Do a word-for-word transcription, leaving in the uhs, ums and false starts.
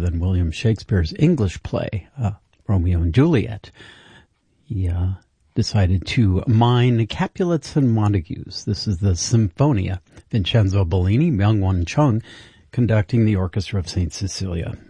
than William Shakespeare's English play, uh, Romeo and Juliet. He uh, decided to mine Capulets and Montagues. This is the Symphonia. Vincenzo Bellini, Myung-Whun Chung, conducting the Orchestra of Saint Cecilia.